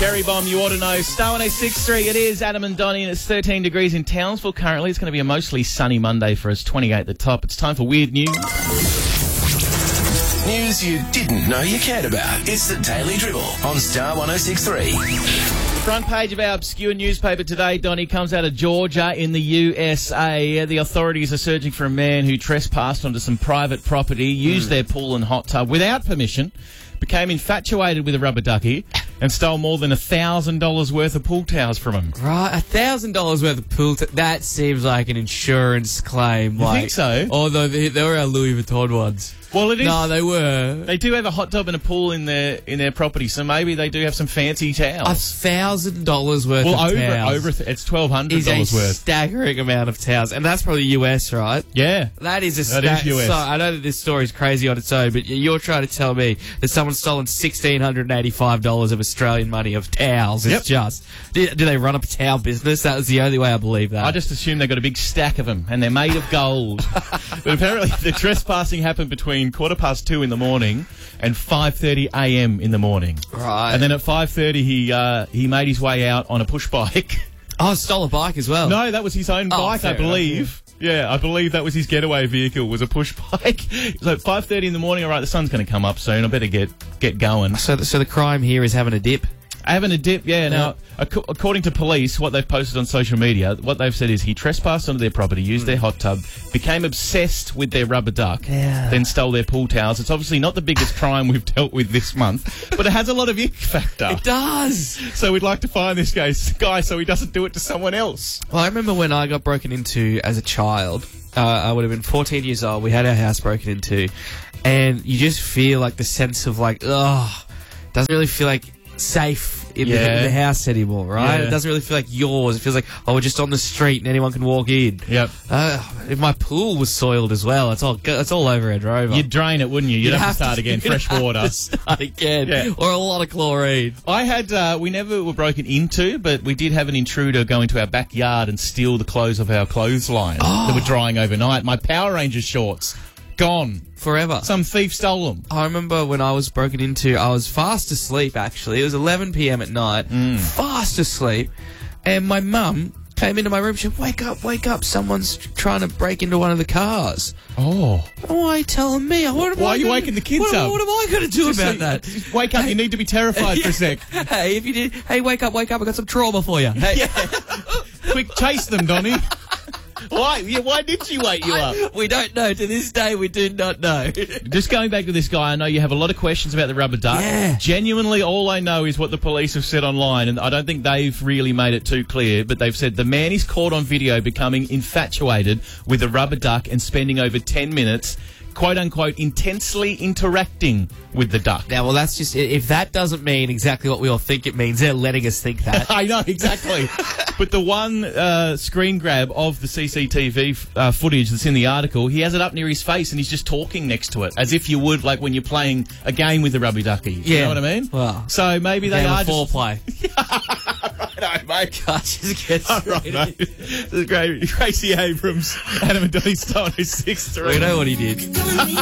Cherry Bomb, you ought to know. Star 106.3, it is Adam and Donnie, and it's 13 degrees in Townsville currently. It's going to be a mostly sunny Monday for us, 28 at the top. It's time for Weird News. News you didn't know you cared about. It's the Daily Dribble on Star 106.3. Front page of our obscure newspaper today, Donnie, comes out of Georgia in the USA. The authorities are searching for a man who trespassed onto some private property, used their pool and hot tub without permission, became infatuated with a rubber ducky, and stole more than $1,000 worth of pool towels from him. Right, $1,000 worth of pool. That seems like an insurance claim. You think so? Although they were our Louis Vuitton ones. Well, it is. No, they were. They do have a hot tub and a pool in their property, so maybe they do have some fancy towels. $1,000 worth of towels. It's $1,200 is a worth. staggering amount of towels, and that's probably US, right? Yeah, that is that is US. So I know that this story is crazy on its own, but you're trying to tell me that someone's stolen $1,685 of Australian money of towels. It's just. Do they run a towel business? That was the only way I believe that. I just assume they've got a big stack of them, and they're made of gold. But apparently the trespassing happened between 2:15 in the morning and 5:30 a.m. in the morning. Right. And then at 5:30 he made his way out on a push bike. Oh, stole a bike as well. No, that was his own bike, I believe. Enough, yeah, I believe that was his getaway vehicle, was a push bike. So at 5:30 in the morning, all right, the sun's going to come up soon. I better get going. So the crime here is having a dip. Having a dip, yeah. Now, according to police, what they've posted on social media, what they've said is he trespassed onto their property, used their hot tub, became obsessed with their rubber duck, then stole their pool towels. It's obviously not the biggest crime we've dealt with this month, but it has a lot of ick factor. It does. So we'd like to find this guy so he doesn't do it to someone else. Well, I remember when I got broken into as a child. I would have been 14 years old. We had our house broken into, and you just feel like the sense of like, doesn't really feel like safe in the house anymore, right? Yeah. It doesn't really feel like yours. It feels like, we're just on the street and anyone can walk in. Yep. If my pool was soiled as well, it's all over Ed Rover. You'd drain it, wouldn't you? You'd have to start again, fresh water. Start again. Yeah. Or a lot of chlorine. I had, we never were broken into, but we did have an intruder go into our backyard and steal the clothes of our clothesline that were drying overnight. My Power Rangers shorts, gone. Forever. Some thief stole them. I remember when I was broken into, I was fast asleep, actually. It was 11 p.m. at night. Fast asleep. And my mum came into my room. She said, wake up. Someone's trying to break into one of the cars. Oh. Why are you telling me? Why are you waking the kids up? What am I going to do about that? Wake up. You need to be terrified for a sec. Hey, if you did. Hey, wake up. I got some trauma for you. Hey. Quick, chase them, Donnie. Why? Why did she wake you up? We don't know. To this day, we do not know. Just going back to this guy, I know you have a lot of questions about the rubber duck. Yeah. Genuinely, all I know is what the police have said online, and I don't think they've really made it too clear, but they've said the man is caught on video becoming infatuated with a rubber duck and spending over 10 minutes, quote-unquote, intensely interacting with the duck. Now, well, that's just... If that doesn't mean exactly what we all think it means, they're letting us think that. I know, exactly. But the one screen grab of the CCTV footage that's in the article, he has it up near his face and he's just talking next to it, as if you would, like, when you're playing a game with a rubber ducky. You know what I mean? Well, so maybe they are foreplay. Right, mate. God, just get right, mate. This is great. Gracie Abrams, Adam and Donnie Stone, 6'3". We know what he did.